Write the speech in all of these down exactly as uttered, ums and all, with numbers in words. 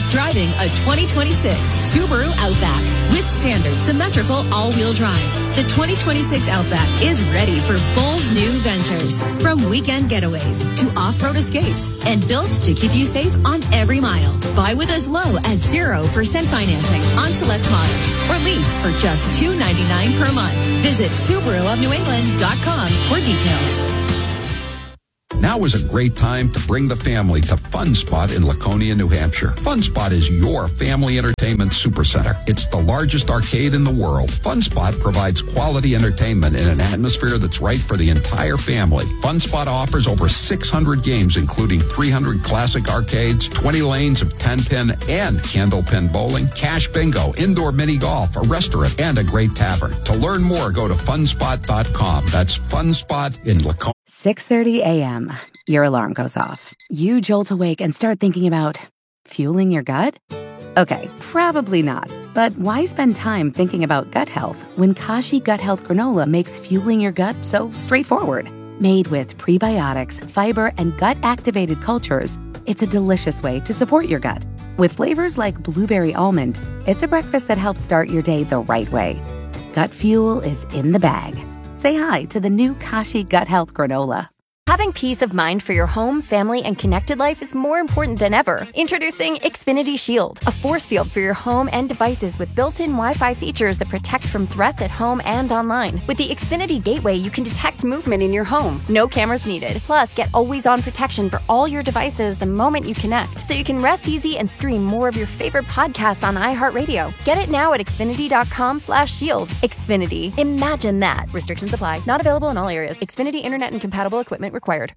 Driving a twenty twenty-six Subaru Outback with standard symmetrical all-wheel drive. The twenty twenty-six Outback is ready for bold new ventures. From weekend getaways to off-road escapes and built to keep you safe on every mile. Buy with as low as zero percent financing on select models or lease for just two hundred ninety-nine dollars per month. Visit Subaru of New England dot com for details. Now is a great time to bring the family to Fun Spot in Laconia, New Hampshire. Fun Spot is your family entertainment supercenter. It's the largest arcade in the world. Fun Spot provides quality entertainment in an atmosphere that's right for the entire family. Fun Spot offers over six hundred games, including three hundred classic arcades, twenty lanes of ten-pin and candlepin bowling, cash bingo, indoor mini golf, a restaurant, and a great tavern. To learn more, go to fun spot dot com. That's Fun Spot in Laconia. six thirty a.m. Your alarm goes off. You jolt awake and start thinking about fueling your gut? Okay, probably not. But why spend time thinking about gut health when Kashi Gut Health Granola makes fueling your gut so straightforward? Made with prebiotics, fiber, and gut-activated cultures, it's a delicious way to support your gut. With flavors like blueberry almond, it's a breakfast that helps start your day the right way. Gut fuel is in the bag. Say hi to the new Kashi Gut Health Granola. Having peace of mind for your home, family, and connected life is more important than ever. Introducing Xfinity Shield, a force field for your home and devices with built-in Wi-Fi features that protect from threats at home and online. With the Xfinity Gateway, you can detect movement in your home. No cameras needed. Plus, get always-on protection for all your devices the moment you connect, so you can rest easy and stream more of your favorite podcasts on iHeartRadio. Get it now at xfinity.com slash shield. Xfinity. Imagine that. Restrictions apply. Not available in all areas. Xfinity Internet and compatible equipment required.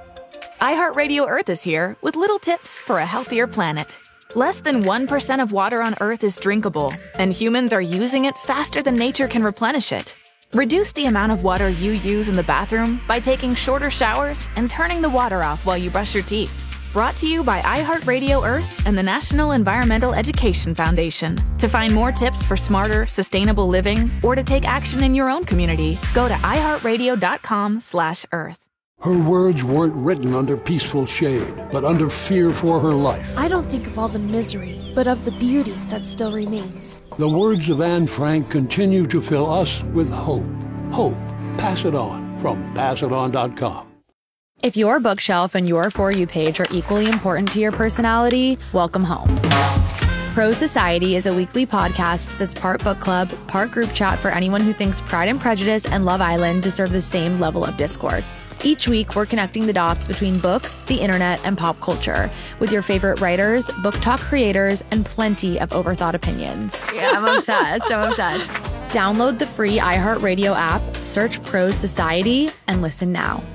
iHeartRadio Earth is here with little tips for a healthier planet. Less than one percent of water on Earth is drinkable, and humans are using it faster than nature can replenish it. Reduce the amount of water you use in the bathroom by taking shorter showers and turning the water off while you brush your teeth. Brought to you by iHeartRadio Earth and the National Environmental Education Foundation. To find more tips for smarter, sustainable living, or to take action in your own community, go to iHeartRadio.com slash Earth. Her words weren't written under peaceful shade, but under fear for her life. I don't think of all the misery, but of the beauty that still remains. The words of Anne Frank continue to fill us with hope. Hope. Pass it on from pass it on dot com. If your bookshelf and your For You page are equally important to your personality, welcome home. Pro Society is a weekly podcast that's part book club, part group chat for anyone who thinks Pride and Prejudice and Love Island deserve the same level of discourse. Each week, we're connecting the dots between books, the internet, and pop culture with your favorite writers, book talk creators, and plenty of overthought opinions. Yeah, I'm obsessed. I'm obsessed. Download the free iHeartRadio app, search Pro Society, and listen now.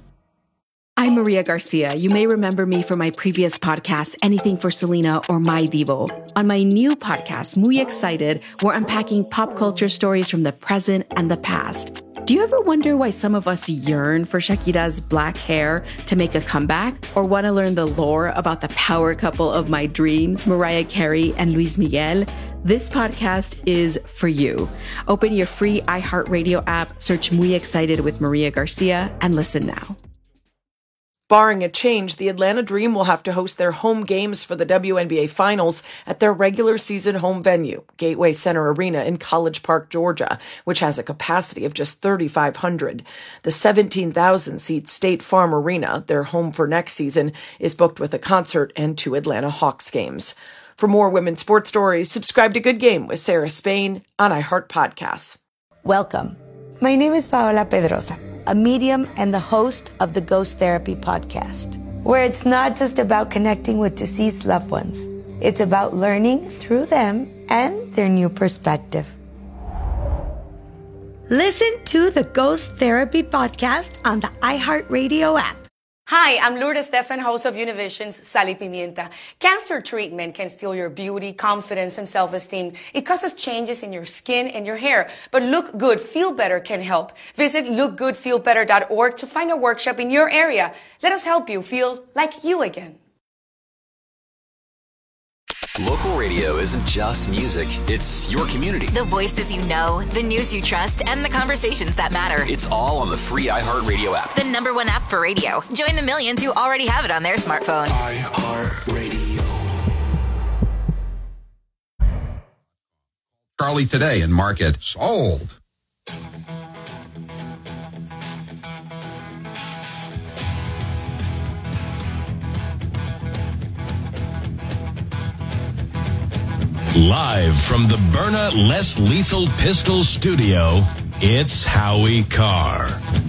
I'm Maria Garcia. You may remember me from my previous podcast, Anything for Selena or My Divo. On my new podcast, Muy Excited, we're unpacking pop culture stories from the present and the past. Do you ever wonder why some of us yearn for Shakira's black hair to make a comeback? Or want to learn the lore about the power couple of my dreams, Mariah Carey and Luis Miguel? This podcast is for you. Open your free iHeartRadio app, search Muy Excited with Maria Garcia, and listen now. Barring a change, the Atlanta Dream will have to host their home games for the W N B A Finals at their regular season home venue, Gateway Center Arena in College Park, Georgia, which has a capacity of just thirty-five hundred. The seventeen thousand seat State Farm Arena, their home for next season, is booked with a concert and two Atlanta Hawks games. For more women's sports stories, subscribe to Good Game with Sarah Spain on iHeart Podcasts. Welcome. My name is Paola Pedrosa, a medium and the host of the Ghost Therapy podcast, where it's not just about connecting with deceased loved ones. It's about learning through them and their new perspective. Listen to the Ghost Therapy podcast on the iHeartRadio app. Hi, I'm Lourdes Stefan, host of Univision's Sal y Pimienta. Cancer treatment can steal your beauty, confidence, and self-esteem. It causes changes in your skin and your hair. But Look Good, Feel Better can help. Visit look good feel better dot org to find a workshop in your area. Let us help you feel like you again. Local radio isn't just music, it's your community. The voices you know, the news you trust, and the conversations that matter. It's all on the free iHeartRadio app. The number one app for radio. Join the millions who already have it on their smartphone. iHeartRadio. Carly today and mark it sold. Live from the Byrna Less Lethal Pistol Studio, it's Howie Carr.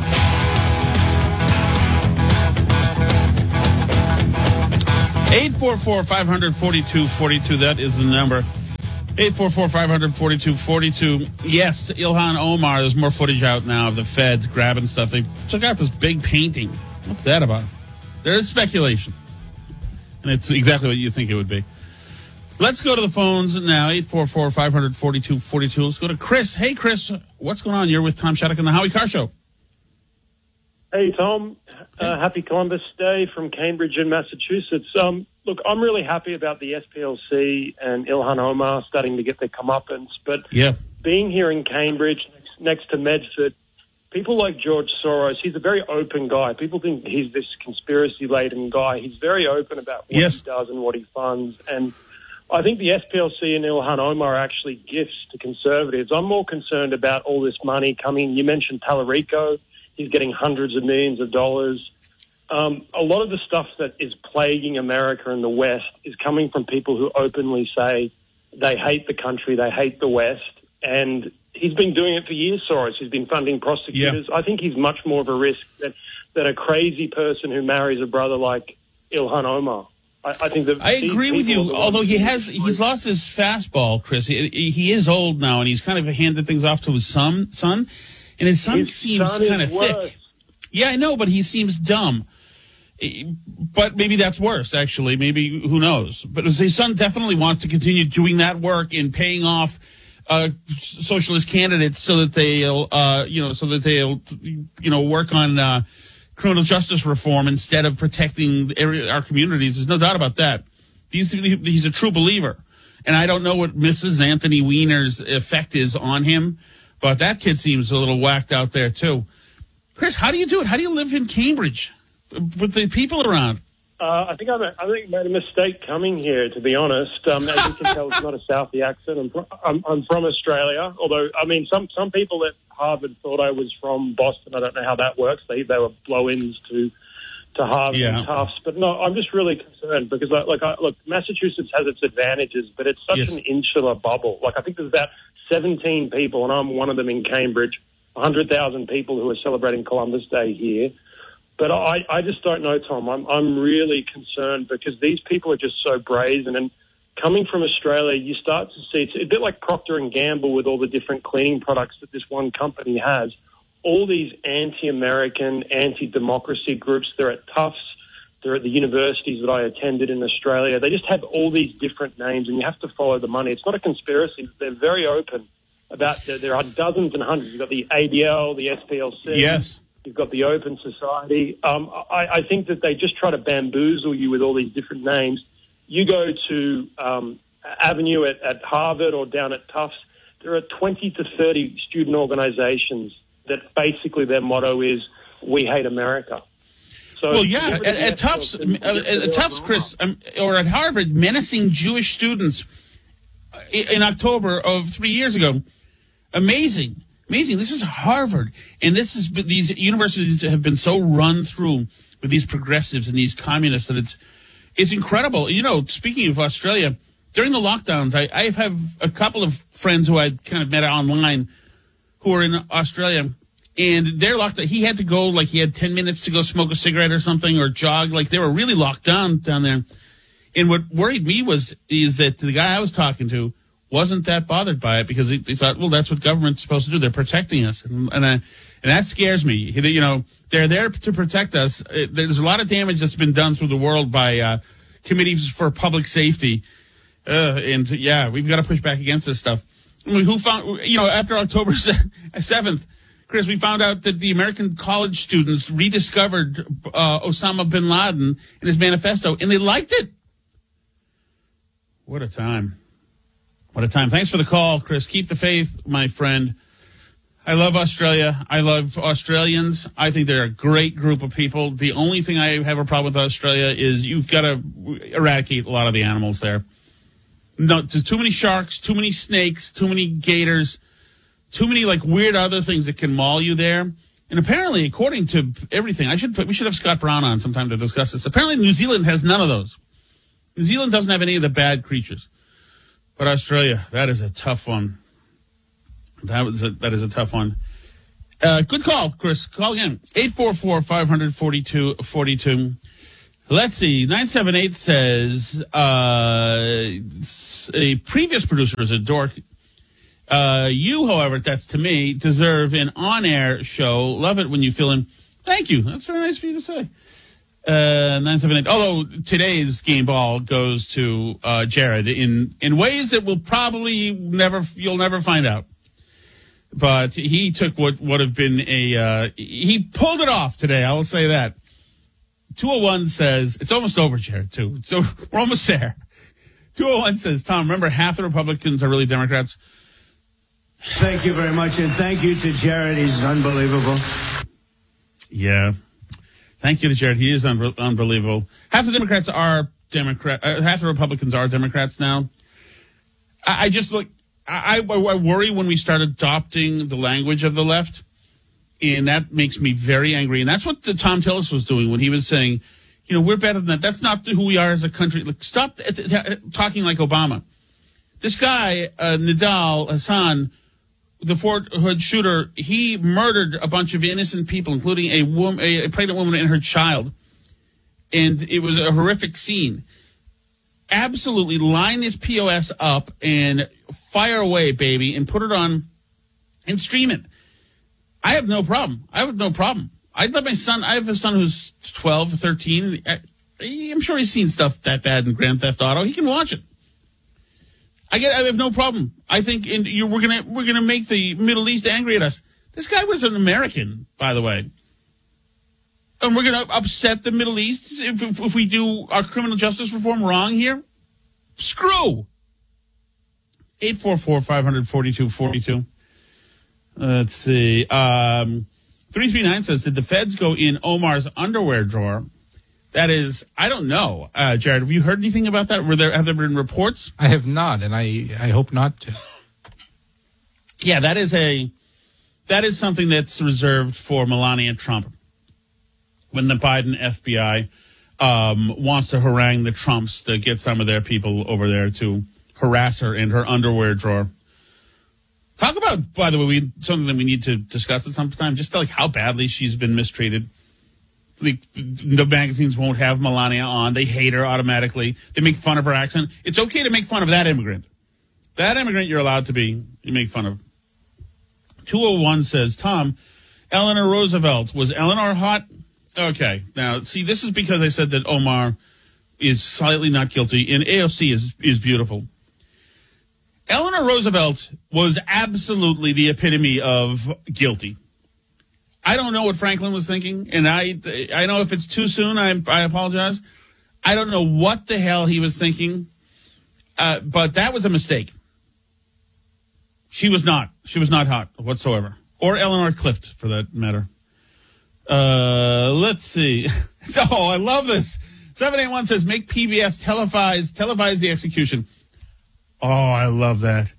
eight four four, five hundred, forty-two forty-two, that is the number. eight four four, five hundred, forty-two forty-two. Yes, Ilhan Omar, there's more footage out now of the feds grabbing stuff. They took out this big painting. What's that about? There is speculation. And it's exactly what you think it would be. Let's go to the phones now, eight four four, five hundred, forty-two forty-two. Let's go to Chris. Hey, Chris, what's going on? You're with Tom Shattuck and the Howie Carr Show. Hey, Tom. Uh, happy Columbus Day from Cambridge in Massachusetts. Um, look, I'm really happy about the S P L C and Ilhan Omar starting to get their comeuppance. But yeah. being here in Cambridge, next, next to Medford, people like George Soros, he's a very open guy. People think he's this conspiracy-laden guy. He's very open about what yes. he does and what he funds. And I think the S P L C and Ilhan Omar are actually gifts to conservatives. I'm more concerned about all this money coming. You mentioned Tallarico. He's getting hundreds of millions of dollars. Um, a lot of the stuff that is plaguing America and the West is coming from people who openly say they hate the country, they hate the West. And he's been doing it for years, Soros. He's been funding prosecutors. Yeah. I think he's much more of a risk than, than a crazy person who marries a brother like Ilhan Omar. I, I think that I agree with you. Although he has, he's lost his fastball, Chris. He, he is old now, and he's kind of handed things off to his son. Son, and his son his seems son kind of thick. Yeah, I know, but he seems dumb. But maybe that's worse, actually. Maybe, who knows? But his son definitely wants to continue doing that work and paying off uh, socialist candidates so that they'll, uh, you know, so that they'll, you know, work on uh, criminal justice reform instead of protecting our communities. There's no doubt about that. He's, he's a true believer. And I don't know what Missus Anthony Weiner's effect is on him, but that kid seems a little whacked out there, too. Chris, how do you do it? How do you live in Cambridge with the people around? Uh, I think I made, I think I made a mistake coming here, to be honest. Um, as you can tell, it's not a Southie accent. I'm, from, I'm, I'm from Australia, although, I mean, some, some people at Harvard thought I was from Boston. I don't know how that works. They they were blow-ins to to Harvard yeah. and Tufts. But no, I'm just really concerned because, like, like I, look, Massachusetts has its advantages, but it's such yes. an insular bubble. Like, I think there's about seventeen people, and I'm one of them in Cambridge, one hundred thousand people who are celebrating Columbus Day here. But I, I just don't know, Tom. I'm I'm really concerned because these people are just so brazen. And coming from Australia, you start to see it's a bit like Procter and Gamble with all the different cleaning products that this one company has. All these anti-American, anti-democracy groups. They're at Tufts. They're at the universities that I attended in Australia. They just have all these different names, and you have to follow the money. It's not a conspiracy. They're very open about. There, there are dozens and hundreds. You've got the A D L, the S P L C. Yes. You've got the Open Society. Um, I, I think that they just try to bamboozle you with all these different names. You go to um, Avenue at, at Harvard or down at Tufts, there are twenty to thirty student organizations that basically their motto is, we hate America. So well, yeah, at, at Tufts, uh, at Tufts, Chris, um, or at Harvard, menacing Jewish students in, in October of three years ago. Amazing. Amazing. This is Harvard, and this is these universities have been so run through with these progressives and these communists that it's it's incredible. You know, speaking of Australia, during the lockdowns, I, I have a couple of friends who I kind of met online who are in Australia, and they're locked. He had to go, like he had ten minutes to go smoke a cigarette or something or jog. Like they were really locked down down there. And what worried me was is that the guy I was talking to wasn't that bothered by it because he, he thought, well, that's what government's supposed to do. They're protecting us. And, and, I, and that scares me. You know, they're there to protect us. It, there's a lot of damage that's been done through the world by uh, committees for public safety. Uh, and, yeah, we've got to push back against this stuff. I mean, who found, you know, after October seventh, Chris, we found out that the American college students rediscovered uh, Osama bin Laden in his manifesto, and they liked it. What a time. What a time. Thanks for the call, Chris. Keep the faith, my friend. I love Australia. I love Australians. I think they're a great group of people. The only thing I have a problem with Australia is you've got to eradicate a lot of the animals there. No, there's too many sharks, too many snakes, too many gators, too many like weird other things that can maul you there. And apparently, according to everything, I should put, we should have Scott Brown on sometime to discuss this. Apparently, New Zealand has none of those. New Zealand doesn't have any of the bad creatures. But Australia, that is a tough one. That was a, that is a tough one. Uh, good call, Chris. Call again. eight four four, five four two, four two. Let's see. nine seven eight says, uh, a previous producer is a dork. Uh, you, however, that's to me, deserve an on-air show. Love it when you fill in. Thank you. That's very nice for you to say. Uh, nine seven eight. Although today's game ball goes to uh, Jared in, in ways that will probably never, you'll never find out. But he took what would have been a, uh, he pulled it off today. I will say that. two oh one says, it's almost over, Jared, too. So we're almost there. two oh one says, Tom, remember half the Republicans are really Democrats? Thank you very much, and thank you to Jared. He's unbelievable. Yeah. Thank you to Jared. He is un- unbelievable. Half the Democrats are Democrat. Uh, half the Republicans are Democrats now. I, I just look, I, I, I worry when we start adopting the language of the left, and that makes me very angry. And that's what the Tom Tillis was doing when he was saying, you know, we're better than that. That's not who we are as a country. Like, stop t- t- t- talking like Obama. This guy, uh, Nidal Hassan, the Fort Hood shooter, he murdered a bunch of innocent people, including a woman, a pregnant woman and her child. And it was a horrific scene. Absolutely line this P O S up and fire away, baby, and put it on and stream it. I have no problem. I have no problem. I'd let my son, I have a son who's twelve, thirteen. I, I'm sure he's seen stuff that bad in Grand Theft Auto. He can watch it. I get. I have no problem. I think in, you, we're gonna we're gonna make the Middle East angry at us. This guy was an American, by the way, and we're gonna upset the Middle East if, if, if we do our criminal justice reform wrong here. Screw. Eight four four five hundred forty two forty two. Let's see. Um, three three nine says, did the feds go in Omar's underwear drawer? That is, I don't know. Uh, Jared, have you heard anything about that? Were there, have there been reports? I have not, and I, I hope not to. Yeah, that is a, that is something that's reserved for Melania Trump. When the Biden F B I um, wants to harangue the Trumps to get some of their people over there to harass her in her underwear drawer. Talk about, by the way, we, something that we need to discuss at some time, just like how badly she's been mistreated. The, the magazines won't have Melania on. They hate her automatically. They make fun of her accent. It's okay to make fun of that immigrant. That immigrant you're allowed to be, you make fun of. two oh one says, Tom, Eleanor Roosevelt. Was Eleanor hot? Okay. Now, see, this is because I said that Omar is slightly not guilty, and A O C is, is beautiful. Eleanor Roosevelt was absolutely the epitome of guilty. I don't know what Franklin was thinking, and I I know if it's too soon, I, I apologize. I don't know what the hell he was thinking, uh, but that was a mistake. She was not. She was not hot whatsoever. Or Eleanor Clift, for that matter. Uh, let's see. Oh, I love this. seven eight one says, make P B S televise, televise the execution. Oh, I love that.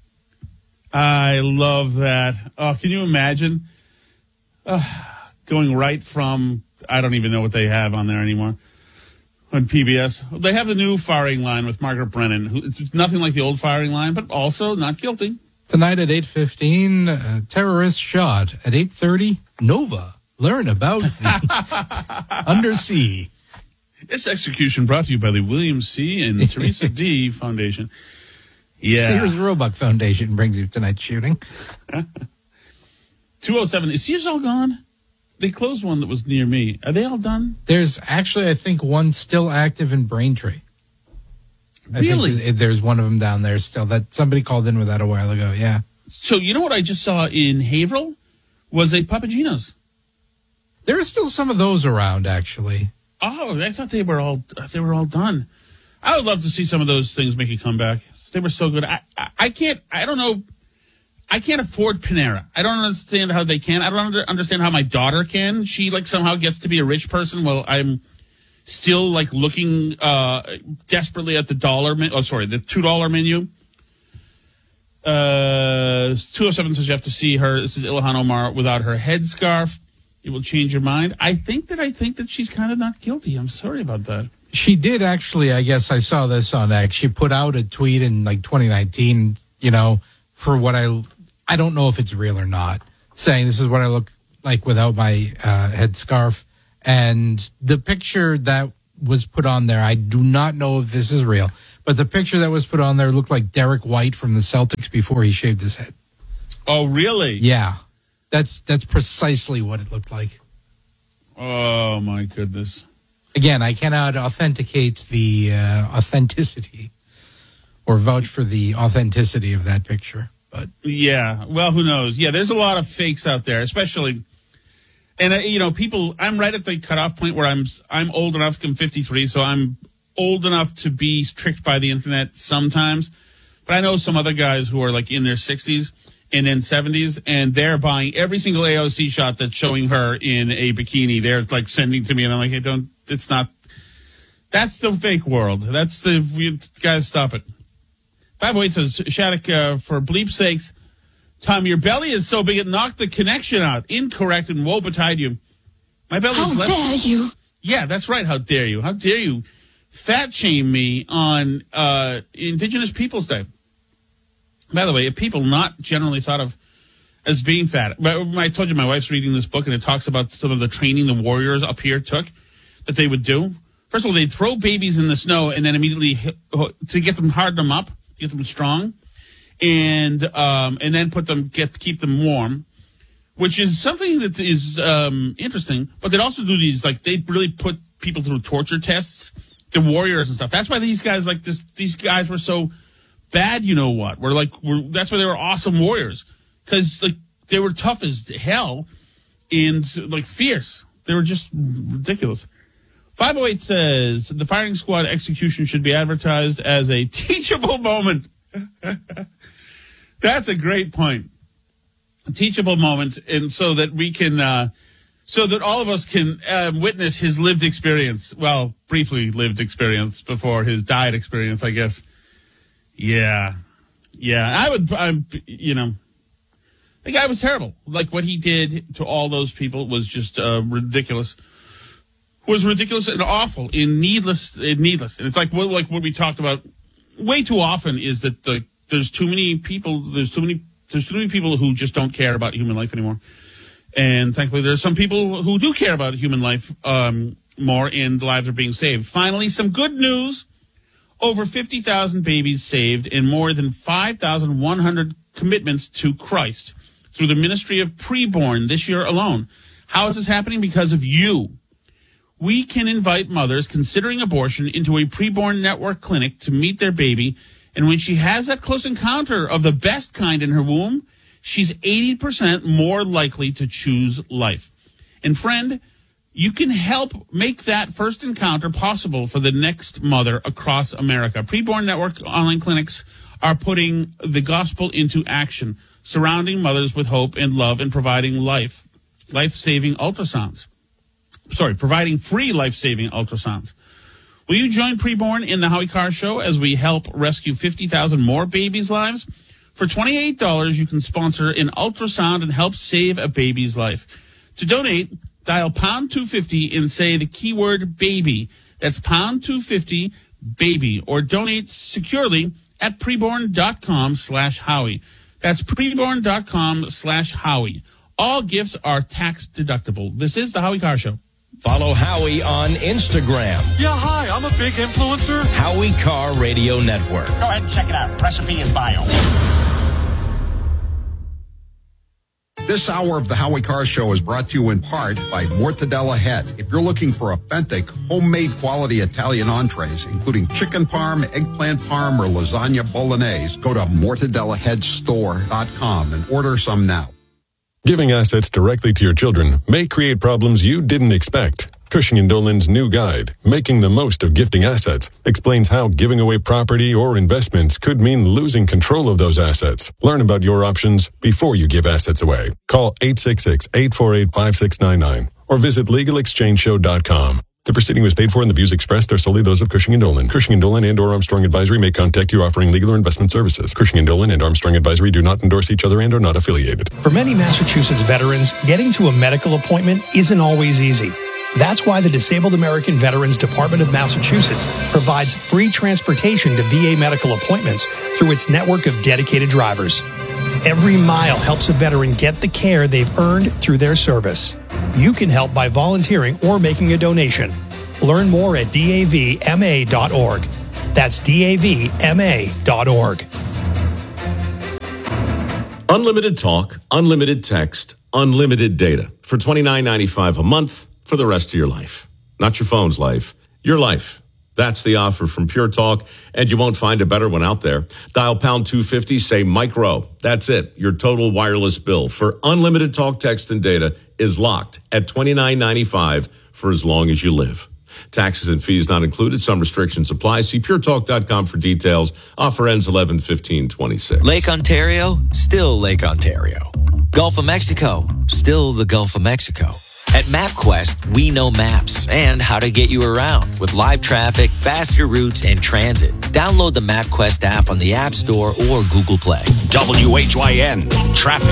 I love that. Oh, can you imagine? Uh, going right from, I don't even know what they have on there anymore, on P B S. They have the new firing line with Margaret Brennan. Who, it's nothing like the old firing line, but also not guilty. Tonight at eight fifteen, uh, terrorist shot. At eight thirty, Nova. Learn about the undersea. This execution brought to you by the William C. and Teresa D. Foundation. Yeah. Sears Roebuck Foundation brings you tonight's shooting. two oh seven. Is Sears all gone? They closed one that was near me. Are they all done? There's actually, I think, one still active in Braintree. Really? I think there's one of them down there still. That somebody called in with that a while ago, yeah. So you know what I just saw in Haverhill? Was a Papagino's. There are still some of those around, actually. Oh, I thought they were all they were all done. I would love to see some of those things make a comeback. They were so good. I, I, I can't, I don't know. I can't afford Panera. I don't understand how they can. I don't under, understand how my daughter can. She like somehow gets to be a rich person while I'm still like looking uh, desperately at the dollar. Men- oh, sorry, the two dollar menu. Uh, two oh seven says you have to see her. This is Ilhan Omar without her headscarf. It will change your mind. I think that I think that she's kind of not guilty. I'm sorry about that. She did actually. I guess I saw this on X. She put out a tweet in like twenty nineteen. You know, for what I, I don't know if it's real or not. Saying this is what I look like without my uh, headscarf, and the picture that was put on there, I do not know if this is real. But the picture that was put on there looked like Derek White from the Celtics before he shaved his head. Oh, really? Yeah. That's that's precisely what it looked like. Oh, my goodness. Again, I cannot authenticate the uh, authenticity or vouch for the authenticity of that picture. But yeah, well, who knows? Yeah, there's a lot of fakes out there, especially, and, uh, you know, people, I'm right at the cutoff point where I'm I'm old enough, I'm fifty-three, so I'm old enough to be tricked by the internet sometimes, but I know some other guys who are like in their sixties and then seventies, and they're buying every single A O C shot that's showing her in a bikini. They're like sending to me, and I'm like, hey, don't, it's not, that's the fake world. That's the, you guys, stop it. Five oh eight says, Shattuck, uh, for bleep's sakes, Tom, your belly is so big it knocked the connection out. Incorrect, and woe betide you. My belly is less. How dare you? Yeah, that's right. How dare you? How dare you fat shame me on uh, Indigenous Peoples Day? By the way, people not generally thought of as being fat. I told you my wife's reading this book, and it talks about some of the training the warriors up here took that they would do. First of all, they'd throw babies in the snow and then immediately hit, to get them, harden them up, get them strong, and um, and then put them get keep them warm, which is something that is um, interesting. But they'd also do these, like, they really put people through torture tests, the warriors and stuff. That's why these guys, like this, these guys were so bad. You know what? We're like, we're, that's why they were awesome warriors, because like they were tough as hell and like fierce. They were just ridiculous. five oh eight says the firing squad execution should be advertised as a teachable moment. That's a great point. A teachable moment, and so that we can, uh, so that all of us can uh, witness his lived experience. Well, briefly lived experience before his died experience, I guess. Yeah, yeah. I would, I'm, you know, the guy was terrible. Like what he did to all those people was just uh, ridiculous. Was ridiculous and awful and needless. And needless, and it's like what, like what we talked about way too often is that the there's too many people. There's too many. There's too many people who just don't care about human life anymore. And thankfully, there's some people who do care about human life um, more, and lives are being saved. Finally, some good news. Over fifty thousand babies saved and more than five thousand one hundred commitments to Christ through the Ministry of Preborn this year alone. How is this happening? Because of you. We can invite mothers considering abortion into a preborn network clinic to meet their baby. And when she has that close encounter of the best kind in her womb, she's eighty percent more likely to choose life. And friend, you can help make that first encounter possible for the next mother across America. Preborn Network online clinics are putting the gospel into action, surrounding mothers with hope and love and providing life, life-saving ultrasounds. Sorry, providing free life-saving ultrasounds. Will you join Preborn in the Howie Carr Show as we help rescue fifty thousand more babies' lives? For twenty-eight dollars, you can sponsor an ultrasound and help save a baby's life. To donate, dial pound two fifty and say the keyword baby. That's pound two fifty baby, or donate securely at preborn.com slash Howie. That's preborn.com slash Howie. All gifts are tax deductible. This is the Howie Carr Show. Follow Howie on Instagram. Yeah, hi, I'm a big influencer. Howie Carr Radio Network. Go ahead and check it out. Recipe in bio. This hour of the Howie Carr Show is brought to you in part by Mortadella Head. If you're looking for authentic, homemade quality Italian entrees, including chicken parm, eggplant parm, or lasagna bolognese, go to mortadella head store dot com and order some now. Giving assets directly to your children may create problems you didn't expect. Cushing and Dolan's new guide, Making the Most of Gifting Assets, explains how giving away property or investments could mean losing control of those assets. Learn about your options before you give assets away. Call eight six six, eight four eight, five six nine nine or visit legal exchange show dot com. The proceeding was paid for and the views expressed are solely those of Cushing and Dolan. Cushing and Dolan and or Armstrong Advisory may contact you offering legal or investment services. Cushing and Dolan and Armstrong Advisory do not endorse each other and are not affiliated. For many Massachusetts veterans, getting to a medical appointment isn't always easy. That's why the Disabled American Veterans Department of Massachusetts provides free transportation to V A medical appointments through its network of dedicated drivers. Every mile helps a veteran get the care they've earned through their service. You can help by volunteering or making a donation. Learn more at D A V M A dot org. That's D A V M A dot org. Unlimited talk, unlimited text, unlimited data for twenty-nine ninety-five a month for the rest of your life. Not your phone's life, your life. That's the offer from Pure Talk, and you won't find a better one out there. Dial pound two fifty, say Mike Rowe. That's it. Your total wireless bill for unlimited talk, text, and data is locked at twenty-nine ninety-five for as long as you live. Taxes and fees not included. Some restrictions apply. See pure talk dot com for details. Offer ends eleven fifteen twenty-six. Lake Ontario, still Lake Ontario. Gulf of Mexico, still the Gulf of Mexico. At MapQuest, we know maps and how to get you around with live traffic, faster routes, and transit. Download the MapQuest app on the App Store or Google Play. W H Y N Traffic.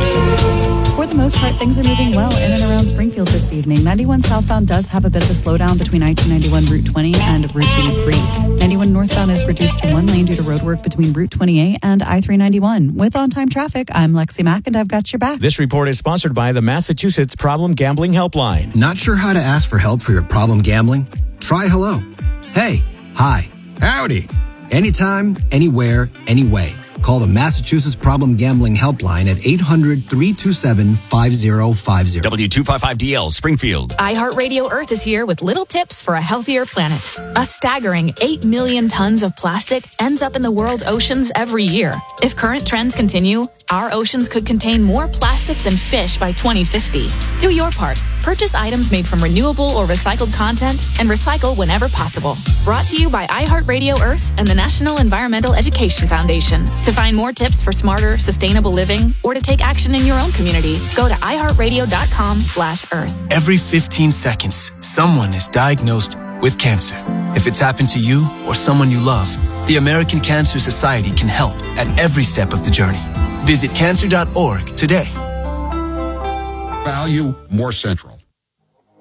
For the most part, things are moving well in and around Springfield this evening. ninety-one southbound does have a bit of a slowdown between I two ninety-one Route twenty and Route eighty-three. ninety-one northbound is reduced to one lane due to roadwork between Route twenty-eight and I three ninety-one. With on-time traffic, I'm Lexi Mack, and I've got your back. This report is sponsored by the Massachusetts Problem Gambling Helpline. Not sure how to ask for help for your problem gambling? Try hello. Hey, hi, howdy. Anytime, anywhere, anyway. Call the Massachusetts Problem Gambling Helpline at eight hundred, three two seven, five zero five zero. W two fifty-five D L, Springfield. iHeartRadio Earth is here with little tips for a healthier planet. A staggering eight million tons of plastic ends up in the world's oceans every year. If current trends continue, our oceans could contain more plastic than fish by twenty fifty. Do your part. Purchase items made from renewable or recycled content and recycle whenever possible. Brought to you by iHeartRadio Earth and the National Environmental Education Foundation. To find more tips for smarter, sustainable living or to take action in your own community, go to iHeartRadio.com slash Earth. Every fifteen seconds, someone is diagnosed with cancer. If it's happened to you or someone you love, the American Cancer Society can help at every step of the journey. Visit cancer dot org today. Value more central.